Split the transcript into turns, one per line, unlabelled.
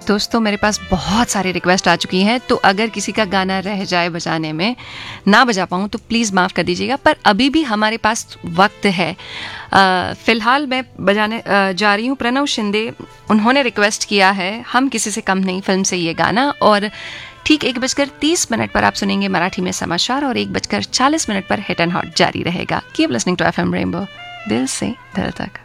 दोस्तों मेरे पास बहुत सारी रिक्वेस्ट आ चुकी हैं, तो अगर किसी का गाना रह जाए बजाने में, ना बजा पाऊँ तो प्लीज़ माफ़ कर दीजिएगा, पर अभी भी हमारे पास वक्त है। फ़िलहाल मैं बजाने जा रही हूँ प्रणव शिंदे, उन्होंने रिक्वेस्ट किया है हम किसी से कम नहीं फिल्म से ये गाना, और ठीक 1:30 पर आप सुनेंगे मराठी में समाचार और 1:40 पर हिट एंड हॉट जारी रहेगा। Keep listening to FM rainbow, दिल से दिल तक।